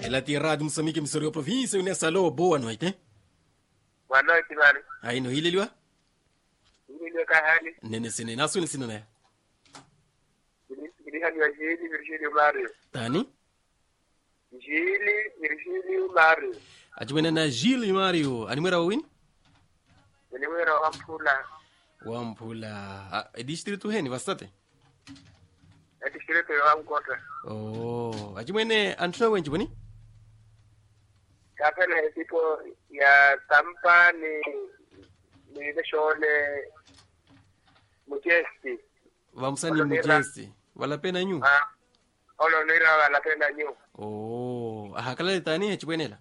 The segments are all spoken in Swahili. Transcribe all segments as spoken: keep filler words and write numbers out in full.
Ela tierra de Moçambique, Missouri, província, Unessa, alô, boa noite. Boa noite, mano. Aí no Ilha, Liwa? Ilha Kahali. Nene sine, nasu nisino né? Ilha Virgílio, Virgílio Mário. Tani? Gili, Virgílio Mário. Ajumene na Gili Mario, animera win? Nimero Ampula. Wampula. E distrito heni, bastate? É distrito de Amcota. Oh, ajumene antuna wenji boni? Kapa na tipo ya Tampa ni ni Neshone Mujesti. Vamsani Mujesti. Wala pena nyu? Ah. Olo nira wala pena nyu. Oh, ahakala tani hachibwenela.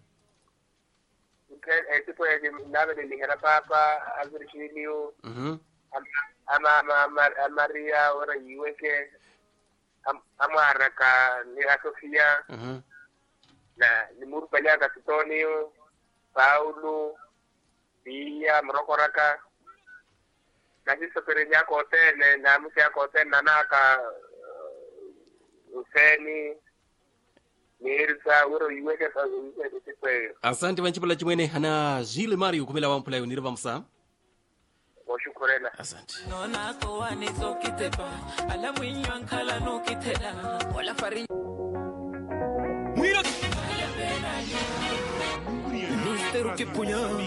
Eh, tipo ya nave de Ligera Papa, Virgílio. Mhm. Ama ama Maria ora yiweke. Amara ka ni Sofia. Mhm. Na ni muru panya ka Antonio, Paulo, Bia, Mrokoraka. Na sisi perenya kote na na msia kote na naka Useni Mirza uro iweke sa iweke tikwe. Asante vanchipala chimwene hana Gili Mario kumela wampula yonira vamsa. Washukurela. Asante. Nona kwa nizokitepa ala mwinyo ankala nukitela wala fari Mwira Mister Kipunya